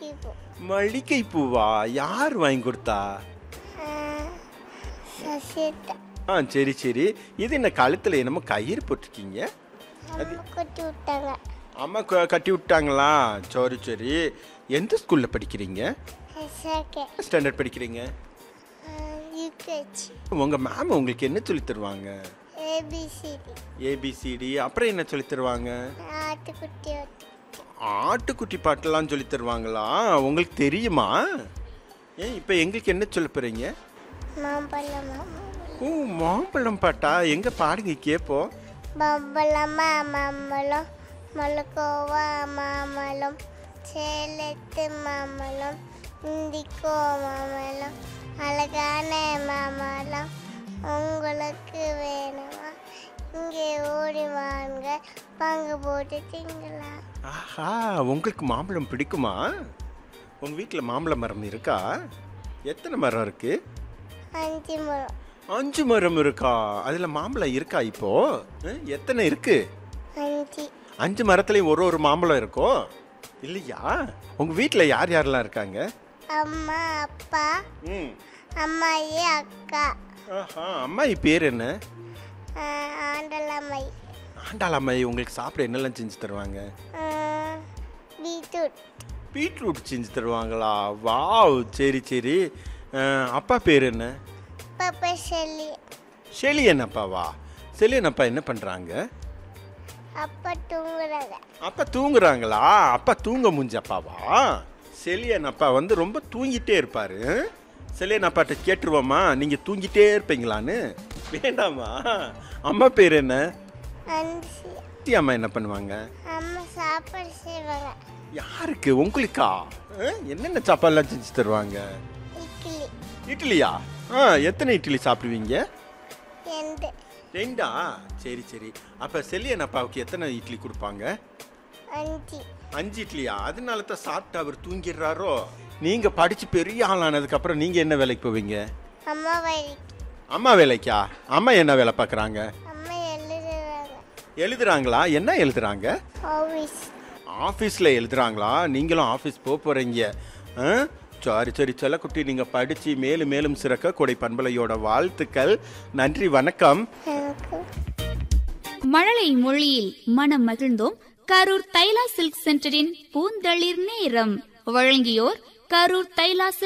மல்லிகை பூவா? யார் வாங்கி கொடுத்தா? சரி சரி. இது என்ன கழுத்துல என்னமோ கயிறு போட்டிருக்கீங்க? அம்மா கட்டி விட்டாங்களா? சரி சரி. எந்த ஸ்கூல்ல படிக்கிறீங்க? ஸ்டாண்டர்ட் படிக்கிறீங்க? உங்க மேம் உங்களுக்கு என்ன சொல்லி தருவாங்க? ஏபிசிடி. அப்புறம் என்ன சொல்லி தருவாங்க? ஆட்டுக்குட்டி பாட்டெல்லாம் சொல்லி தருவாங்களா? உங்களுக்கு தெரியுமா? இப்போ எங்களுக்கு என்ன சொல்ல போறீங்க? மாம்பழம் பாட்டா? எங்க பாடுங்க கேப்போம். பம்பளமா மாம்பழம், மலக்கோவா மாம்பழம், சேலத்து மாம்பழம், இந்திக்கோ மாம்பழம், அழகான மாம்பழம், உங்களுக்கு வேணுமா? இங்கே ஓடி வாங்க, பங்கு போட்டு திங்கலாம். ஆஹா, உங்களுக்கு மாம்பழம் பிடிக்குமா? உங்க வீட்டில் மாம்பழ மரம் இருக்கா? எத்தனை மரம் இருக்கு? 5 மரம். 5 மரம் இருக்கா? அதுல மாம்பழம் இருக்கா இப்போ? எத்தனை இருக்கு? 5. 5 மரத்துலயும் ஒரு மாம்பழம் இருக்கோ இல்லையா? உங்க வீட்டில் யார் யாரெல்லாம் இருக்காங்க? அம்மா, அப்பா, அம்மாயி, அக்கா. அம்மாயி பேர் என்ன? ஆண்டலம்மை. ஆண்டாளம்மை. உங்களுக்கு சாப்பிட என்னெல்லாம் செஞ்சு தருவாங்க? பீட்ரூட் செஞ்சு தருவாங்களா? வாவ், சரி சரி. அப்பா பேர் என்ன? ஷெலி. என்னப்பாவா? செலியன் அப்பா என்ன பண்றாங்க? அப்பா தூங்குறாங்களா? அப்பா தூங்க முடிஞ்ச அப்பாவா? செலியன் அப்பா வந்து ரொம்ப தூங்கிட்டே இருப்பாரு. செலியன் அப்பாட்ட கேட்டுருவோமா, நீங்க தூங்கிட்டே இருப்பீங்களான்னு? வேண்டாமா? அம்மா பேர் என்ன? அம்மா என்ன பண்ணுவாங்க? அம்மா சாப்பாடு செய்வாங்க. யாருக்கு? உங்களுக்கா? என்னென்ன சாப்பாடுலாம் செஞ்சு தருவாங்க? இட்லியா? எத்தனை இட்லி சாப்பிடுவீங்க? 2. சரி சரி. அப்ப செலியன் அப்பாவுக்கு எத்தனை இட்லி கொடுப்பாங்க? 5 இட்லியா? அதனால தான் சாப்பிட்டு அவர் தூங்கிடுறாரோ? நீங்க படிச்சு பெரிய ஆளானதுக்கு அப்புறம் நீங்க என்ன வேலைக்கு போவீங்க? அம்மா வேலைக்கா? அம்மா என்ன வேலை பார்க்கறாங்க? எழுதுறாங்களா? என்ன எழுதுறாங்க? ஆபீஸ்ல எழுதுறாங்களா? நீங்களும் ஆபீஸ் போறீங்க? சரி சரி செல்லக்குட்டி, நீங்க படிச்சு மேலும் மேலும் சிறக்க கொடை பண்பலையோட வாழ்த்துக்கள். நன்றி, வணக்கம். மழலை மொழியில் மனம் மகிழ்ந்தோம். கரூர் தைலா சில்க் சென்டரின் பூந்தளிர் நேரம் வழங்கியோர் கரூர் தைலா